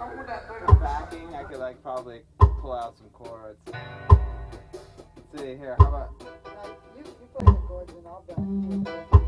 backing, I could like probably pull out some chords. Let's see here, how about... You play the chords and I'll back.